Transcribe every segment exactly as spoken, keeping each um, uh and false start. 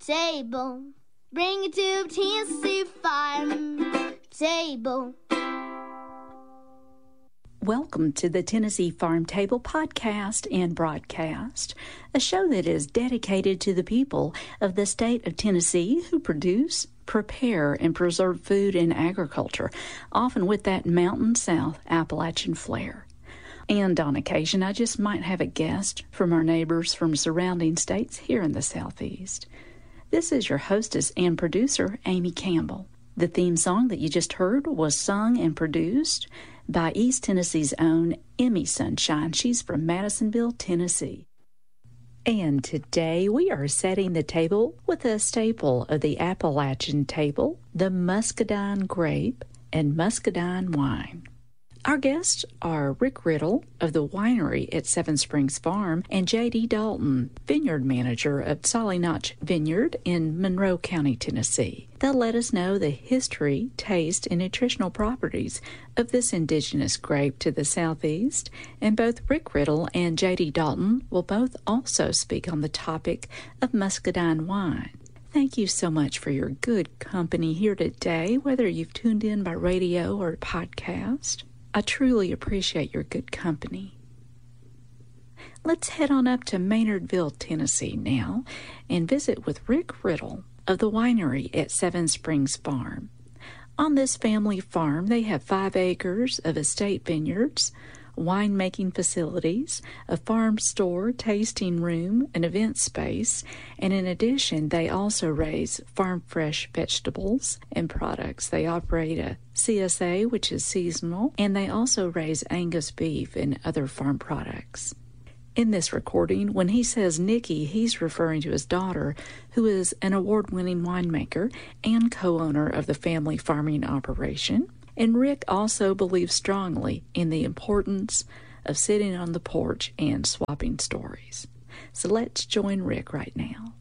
table. Bring it to Tennessee Farm Table. Welcome to the Tennessee Farm Table podcast and broadcast, a show that is dedicated to the people of the state of Tennessee who produce, prepare, and preserve food and agriculture, often with that Mountain South Appalachian flair. And on occasion, I just might have a guest from our neighbors from surrounding states here in the Southeast. This is your hostess and producer, Amy Campbell. The theme song that you just heard was sung and produced by East Tennessee's own Emmy Sunshine. She's from Madisonville, Tennessee. And today we are setting the table with a staple of the Appalachian table, the muscadine grape and muscadine wine. Our guests are Rick Riddle of the winery at Seven Springs Farm and J D Dalton, vineyard manager of Solly Notch Vineyard in Monroe County, Tennessee. They'll let us know the history, taste, and nutritional properties of this indigenous grape to the southeast, and both Rick Riddle and J D Dalton will both also speak on the topic of muscadine wine. Thank you so much for your good company here today, whether you've tuned in by radio or podcast. I truly appreciate your good company. Let's head on up to Maynardville, Tennessee now and visit with Rick Riddle of the winery at Seven Springs Farm. On this family farm, they have five acres of estate vineyards, winemaking facilities, a farm store, tasting room, an event space, and in addition, they also raise farm fresh vegetables and products. They operate a C S A, which is seasonal, and they also raise Angus beef and other farm products. In this recording, when he says Nikki, he's referring to his daughter, who is an award-winning winemaker and co-owner of the family farming operation. And Rick also believes strongly in the importance of sitting on the porch and swapping stories. So let's join Rick right now.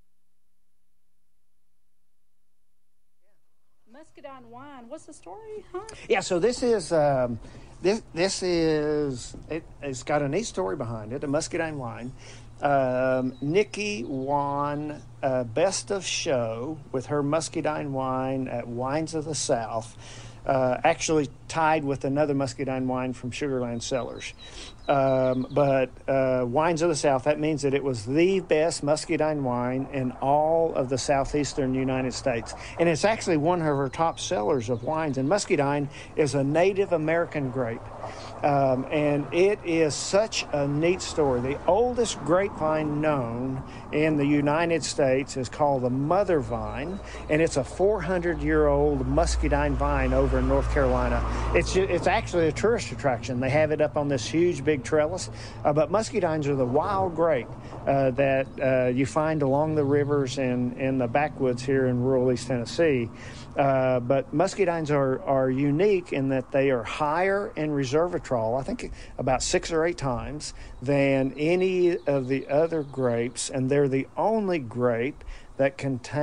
Muscadine wine, what's the story, huh? Yeah, so this is, um, this this is, it, it's got a neat story behind it, a muscadine wine. Um, Nikki won uh, Best of Show with her muscadine wine at Wines of the South. Uh, actually tied with another muscadine wine from Sugarland Cellars. Um, but uh, Wines of the South, that means that it was the best muscadine wine in all of the southeastern United States. And it's actually one of her top sellers of wines. And muscadine is a Native American grape. Um, and it is such a neat story. The oldest grapevine known in the United States is called the Mother Vine, and it's a four hundred year old muscadine vine over in North Carolina. It's it's actually a tourist attraction. They have it up on this huge big trellis. Uh, but muscadines are the wild grape uh, that uh, you find along the rivers and in the backwoods here in rural East Tennessee. Uh, but muscadines are, are unique in that they are higher in resveratrol, I think about six or eight times, than any of the other grapes, and they're the only grape that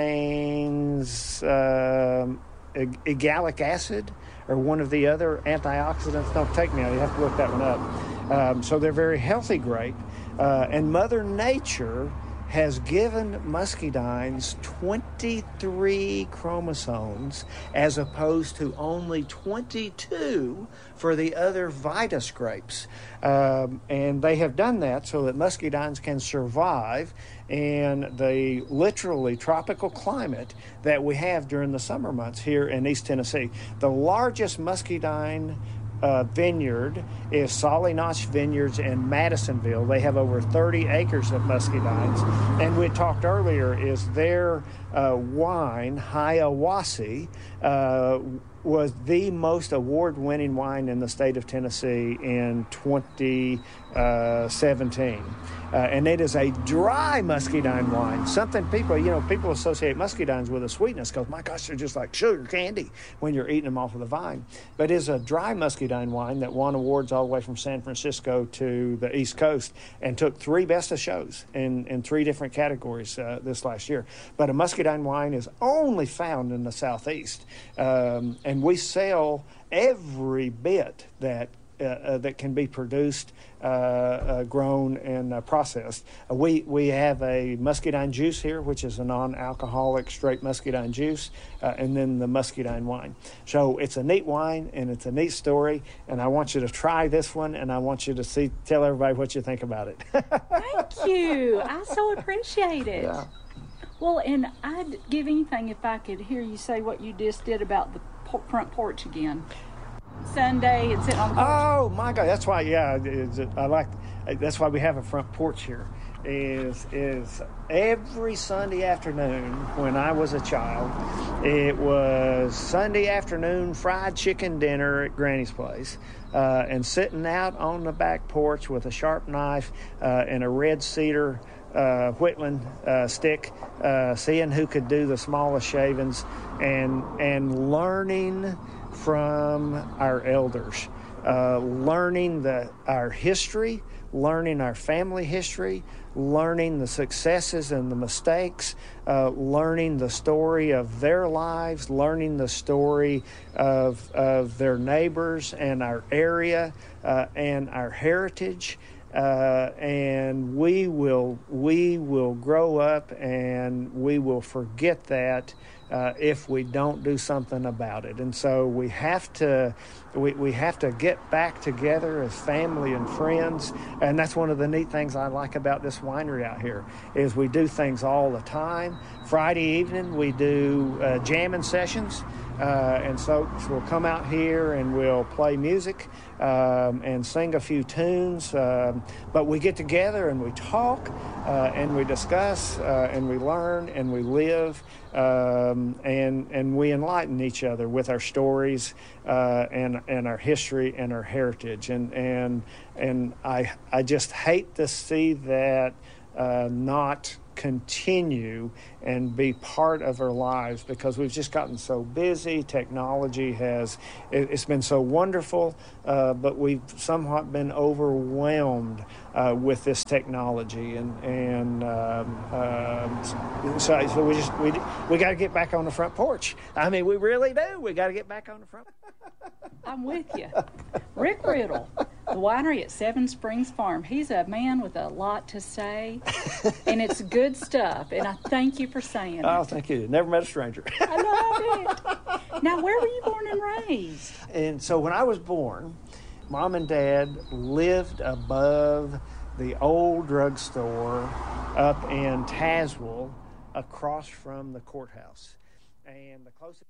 contains uh, egalic acid or one of the other antioxidants. Don't take me out, you have to look that one up. Um, so they're very healthy grape, uh, and Mother Nature has given muscadines twenty-three chromosomes as opposed to only twenty-two for the other Vitus grapes. Um, and they have done that so that muscadines can survive in the literally tropical climate that we have during the summer months here in East Tennessee. The largest muscadine Uh, vineyard is Solly Notch Vineyards in Madisonville. They have over thirty acres of muscadines. And we talked earlier is their uh, wine, Hiawassee, uh, was the most award-winning wine in the state of Tennessee in twenty seventeen. Uh, and it is a dry muscadine wine. Something people, you know, people associate muscadines with a sweetness because, my gosh, they're just like sugar candy when you're eating them off of the vine. But it's a dry muscadine wine that won awards all the way from San Francisco to the East Coast and took three best of shows in, in three different categories uh, this last year. But a muscadine wine is only found in the Southeast. Um, and we sell every bit that uh, uh, that can be produced, uh, uh, grown, and uh, processed. Uh, we we have a muscadine juice here, which is a non-alcoholic straight muscadine juice, uh, and then the muscadine wine. So it's a neat wine and it's a neat story, and I want you to try this one, and I want you to see tell everybody what you think about it. Thank you. I so appreciate it. Yeah. Well, and I'd give anything if I could hear you say what you just did about the por- front porch again. Sunday and sitting on the porch. Oh my God, that's why. Yeah, it's, I like. That's why we have a front porch here. Is is every Sunday afternoon when I was a child, it was Sunday afternoon fried chicken dinner at Granny's place, uh, and sitting out on the back porch with a sharp knife uh, and a red cedar uh, whittling uh, stick, uh, seeing who could do the smallest shavings, and and learning from our elders, uh, learning the our history, learning our family history, learning the successes and the mistakes, uh, learning the story of their lives, learning the story of of their neighbors and our area uh, and our heritage. Uh, and we will we will grow up and we will forget that uh, if we don't do something about it. And so we have to we, we have to get back together as family and friends. And that's one of the neat things I like about this winery out here is we do things all the time. Friday evening we do uh, jamming sessions. Uh, and so we'll come out here and we'll play music um, and sing a few tunes. Um, but we get together and we talk uh, and we discuss uh, and we learn and we live um, and and we enlighten each other with our stories uh, and and our history and our heritage. And and and I I just hate to see that uh, not continue and be part of our lives because we've just gotten so busy. Technology has, it, it's been so wonderful, uh, but we've somewhat been overwhelmed uh, with this technology, and and um, um, so, so we just we we got to get back on the front porch. I mean, we really do. We got to get back on the front. I'm with you. Rick Riddle, the winery at Seven Springs Farm. He's a man with a lot to say, and it's good stuff, and I thank you for saying it. Oh, thank you. Never met a stranger. I love it. Now, where were you born and raised? And so when I was born, Mom and Dad lived above the old drugstore up in Tazewell across from the courthouse. And the closest...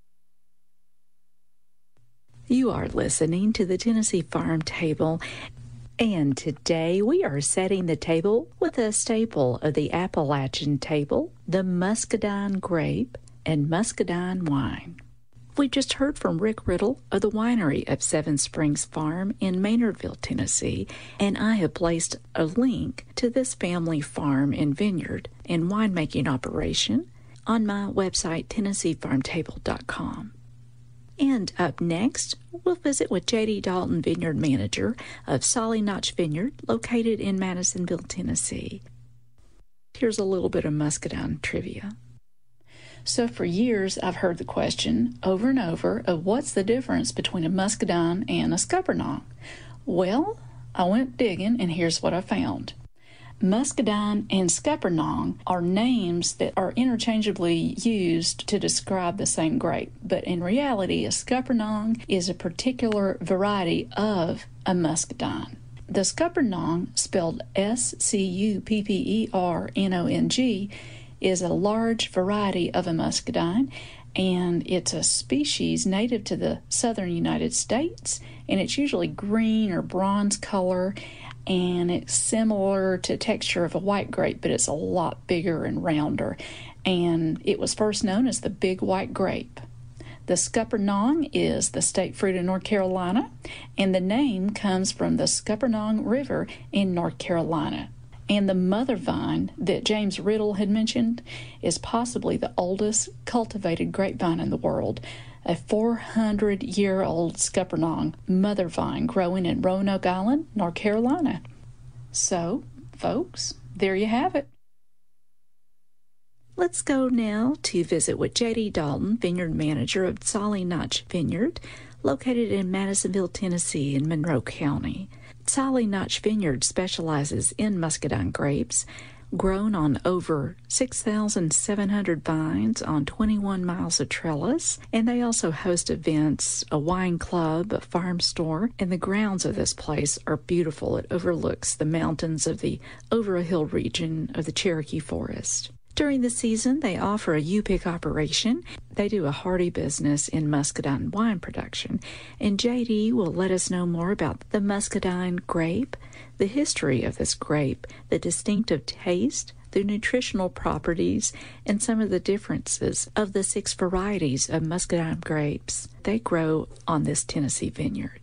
You are listening to the Tennessee Farm Table, and today we are setting the table with a staple of the Appalachian table, the muscadine grape and muscadine wine. We just heard from Rick Riddle of the winery of Seven Springs Farm in Maynardville, Tennessee, and I have placed a link to this family farm and vineyard and winemaking operation on my website, Tennessee Farm Table dot com. And up next, we'll visit with J D Dalton, Vineyard Manager of Solly Notch Vineyard, located in Madisonville, Tennessee. Here's a little bit of muscadine trivia. So for years, I've heard the question over and over of what's the difference between a muscadine and a scuppernong. Well, I went digging, and here's what I found. Muscadine and scuppernong are names that are interchangeably used to describe the same grape, but in reality, a scuppernong is a particular variety of a muscadine. The scuppernong, spelled S C U P P E R N O N G, is a large variety of a muscadine, and it's a species native to the southern United States, and it's usually green or bronze color, and it's similar to texture of a white grape, but it's a lot bigger and rounder, and it was first known as the big white grape. The scuppernong is the state fruit of North Carolina, and the name comes from the Scuppernong River in North Carolina. And the mother vine that James Riddle had mentioned is possibly the oldest cultivated grapevine in the world, a four hundred year old Scuppernong mother vine growing in Roanoke Island, North Carolina. So, folks, there you have it. Let's go now to visit with J D Dalton, Vineyard Manager of Solly Notch Vineyard, located in Madisonville, Tennessee in Monroe County. Solly Notch Vineyard specializes in muscadine grapes, grown on over six thousand seven hundred vines on twenty-one miles of trellis, and they also host events, a wine club, a farm store, and the grounds of this place are beautiful. It overlooks the mountains of the Over a Hill region of the Cherokee Forest. During the season, they offer a U-Pick operation. They do a hearty business in muscadine wine production, and J D will let us know more about the muscadine grape, the history of this grape, the distinctive taste, the nutritional properties, and some of the differences of the six varieties of muscadine grapes they grow on this Tennessee vineyard.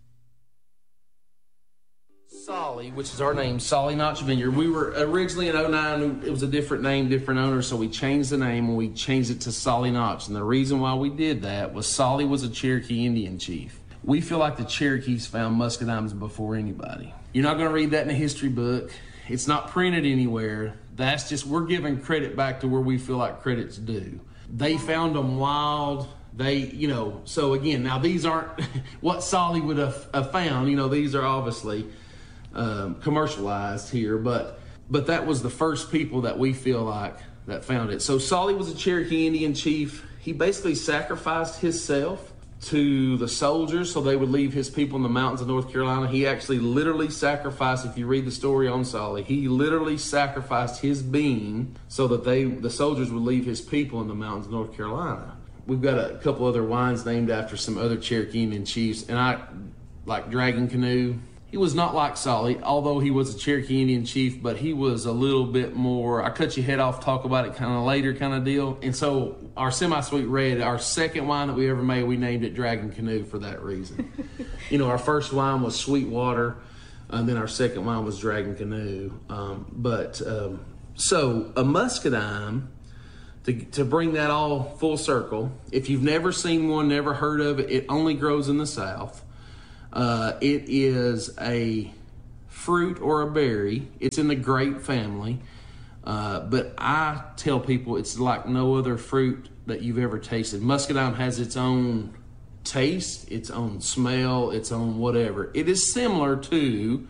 Solly, which is our name, Solly Notch Vineyard. We were originally in oh nine, it was a different name, different owner, so we changed the name and we changed it to Solly Notch. And the reason why we did that was Solly was a Cherokee Indian chief. We feel like the Cherokees found muscadines before anybody. You're not going to read that in a history book. It's not printed anywhere. That's just, we're giving credit back to where we feel like credit's due. They found them wild. They, you know, so again, now these aren't what Solly would have, have found. You know, these are obviously Um, commercialized here, but but that was the first people that we feel like that found it. So Solly was a Cherokee Indian chief. He basically sacrificed himself to the soldiers so they would leave his people in the mountains of North Carolina. He actually literally sacrificed, if you read the story on Solly, he literally sacrificed his being so that they the soldiers would leave his people in the mountains of North Carolina. We've got a couple other wines named after some other Cherokee Indian chiefs, and I like Dragon Canoe. He was not like Solly, although he was a Cherokee Indian chief, but he was a little bit more, I cut your head off, talk about it kind of later kind of deal. And so our semi-sweet red, our second wine that we ever made, we named it Dragon Canoe for that reason. You know, our first wine was Sweetwater, and then our second wine was Dragon Canoe. Um, but, um, so a muscadine, to, to bring that all full circle, if you've never seen one, never heard of it, it only grows in the South. Uh, it is a fruit or a berry. It's in the grape family. Uh, but I tell people it's like no other fruit that you've ever tasted. Muscadine has its own taste, its own smell, its own whatever. It is similar to,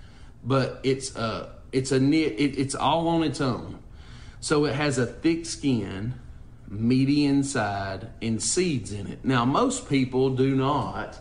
but it's uh, it's a it, it's all on its own. So it has a thick skin, meaty inside, and seeds in it. Now, most people do not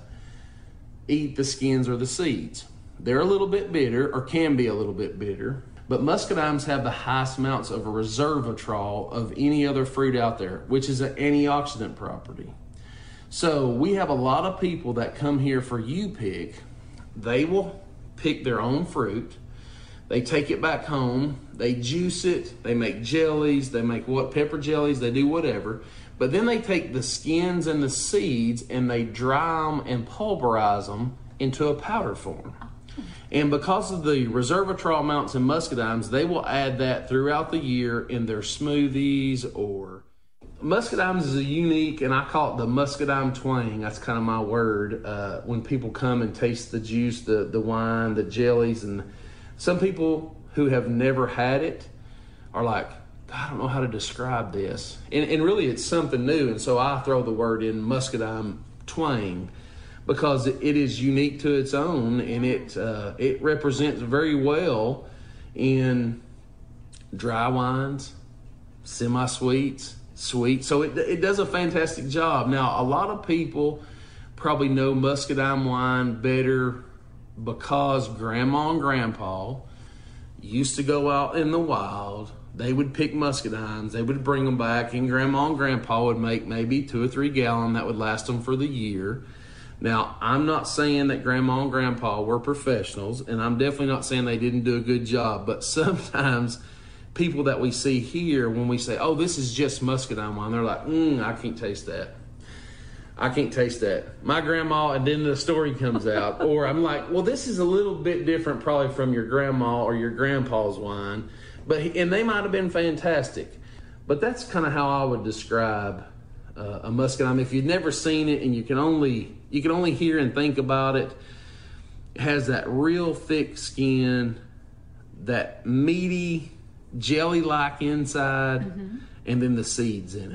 eat the skins or the seeds. They're a little bit bitter, or can be a little bit bitter, but muscadines have the highest amounts of a resveratrol of any other fruit out there, which is an antioxidant property. So we have a lot of people that come here for U-Pick. They will pick their own fruit. They take it back home. They juice it. They make jellies. They make what pepper jellies. They do whatever. But then they take the skins and the seeds and they dry them and pulverize them into a powder form. And because of the resveratrol amounts in muscadines, they will add that throughout the year in their smoothies or... Muscadines is a unique, and I call it the muscadine twang. That's kind of my word. Uh, when people come and taste the juice, the, the wine, the jellies, and some people who have never had it are like, I don't know how to describe this. And, and really it's something new. And so I throw the word in muscadine twang because it, it is unique to its own, and it uh, it represents very well in dry wines, semi-sweets, sweet. So it, it does a fantastic job. Now, a lot of people probably know muscadine wine better because grandma and grandpa used to go out in the wild. They would pick muscadines, they would bring them back, and grandma and grandpa would make maybe two or three gallon that would last them for the year. Now, I'm not saying that grandma and grandpa were professionals, and I'm definitely not saying they didn't do a good job, but sometimes people that we see here, when we say, oh, this is just muscadine wine, they're like, mm, I can't taste that. I can't taste that. My grandma, and then the story comes out. Or I'm like, well, this is a little bit different probably from your grandma or your grandpa's wine. But and they might have been fantastic. But that's kind of how I would describe uh, a muscadine. If you've never seen it and you can only you can only hear and think about it, it has that real thick skin, that meaty jelly-like inside, mm-hmm. and then the seeds in it.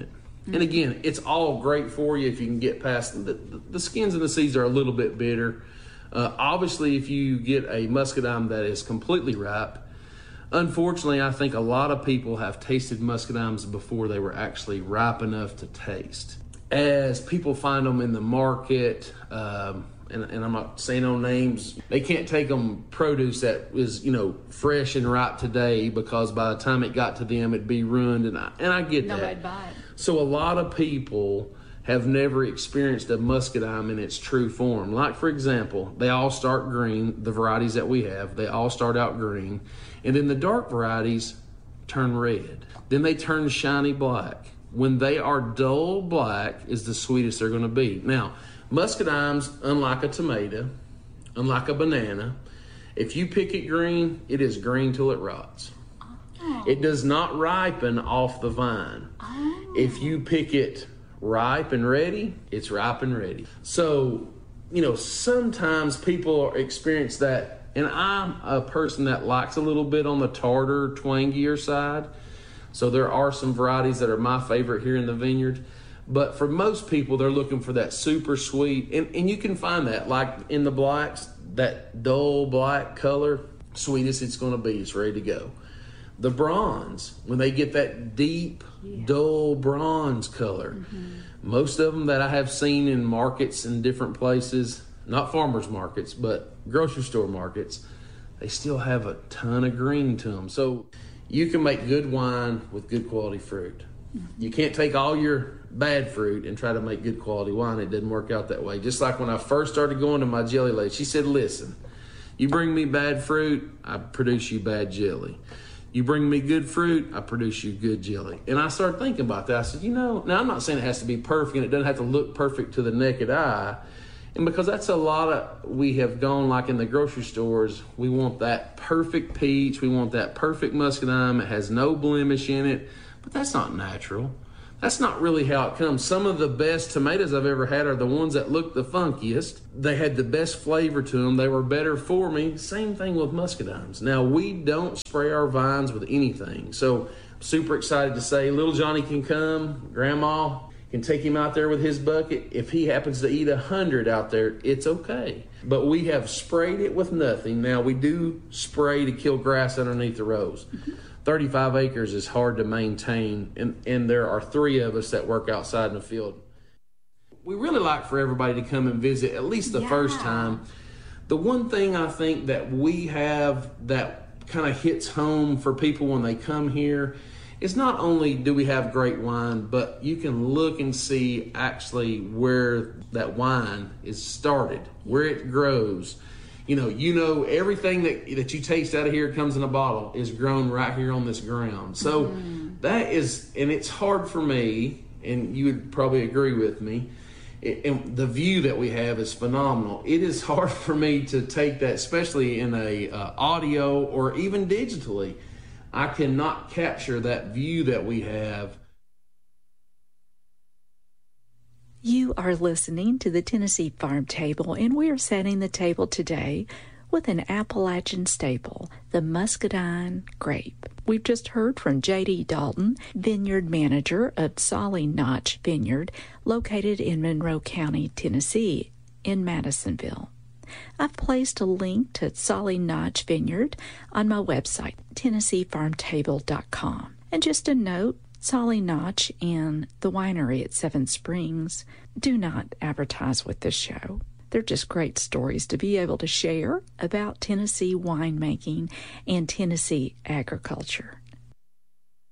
And again, it's all great for you if you can get past the, the, the skins and the seeds are a little bit bitter. Uh, obviously, if you get a muscadine that is completely ripe, unfortunately, I think a lot of people have tasted muscadines before they were actually ripe enough to taste. As people find them in the market, um, and, and I'm not saying no names, they can't take them produce that is, you know, fresh and ripe today because by the time it got to them, it'd be ruined. And I, and I get that. Nobody'd buy it. So a lot of people have never experienced a muscadine in its true form. Like, for example, they all start green, the varieties that we have, they all start out green. And then the dark varieties turn red. Then they turn shiny black. When they are dull black is the sweetest they're going to be. Now, muscadines, unlike a tomato, unlike a banana, if you pick it green, it is green till it rots. Oh. It does not ripen off the vine. Oh. If you pick it ripe and ready, it's ripe and ready. So, you know, sometimes people experience that, and I'm a person that likes a little bit on the tartar, twangier side. So there are some varieties that are my favorite here in the vineyard. But for most people, they're looking for that super sweet, and, and you can find that, like in the blacks, that dull black color, sweetest it's going to be, it's ready to go. The bronze, when they get that deep, yeah. dull bronze color, mm-hmm. most of them that I have seen in markets in different places, not farmers markets, but grocery store markets, they still have a ton of green to them. So you can make good wine with good quality fruit. You can't take all your bad fruit and try to make good quality wine. It doesn't work out that way. Just like when I first started going to my jelly lady, she said, listen, you bring me bad fruit, I produce you bad jelly. You bring me good fruit, I produce you good jelly. And I started thinking about that. I said, you know, now I'm not saying it has to be perfect and it doesn't have to look perfect to the naked eye. And because that's a lot of, we have gone like in the grocery stores, we want that perfect peach, we want that perfect muscadine, it has no blemish in it. But that's not natural. That's not really how it comes. Some of the best tomatoes I've ever had are the ones that look the funkiest. They had the best flavor to them. They were better for me. Same thing with muscadines. Now, we don't spray our vines with anything. So I'm super excited to say little Johnny can come. Grandma can take him out there with his bucket. If he happens to eat a hundred out there, it's okay. But we have sprayed it with nothing. Now, we do spray to kill grass underneath the rows. Mm-hmm. thirty-five acres is hard to maintain, and, and there are three of us that work outside in the field. We really like for everybody to come and visit at least the yeah. first time. The one thing I think that we have that kind of hits home for people when they come here is not only do we have great wine, but you can look and see actually where that wine is started, where it grows. You know, you know everything that that you taste out of here comes in a bottle is grown right here on this ground. So mm. that is, and it's hard for me, and you would probably agree with me, it, and the view that we have is phenomenal. It is hard for me to take that, especially in a uh, audio or even digitally. I cannot capture that view that we have. You are listening to the Tennessee Farm Table, and we are setting the table today with an Appalachian staple, the muscadine grape. We've just heard from J D Dalton, vineyard manager of Solly Notch Vineyard, located in Monroe County, Tennessee, in Madisonville. I've placed a link to Solly Notch Vineyard on my website, tennessee farm table dot com. And just a note, Solly Notch and the winery at Seven Springs do not advertise with this show. They're just great stories to be able to share about Tennessee winemaking and Tennessee agriculture.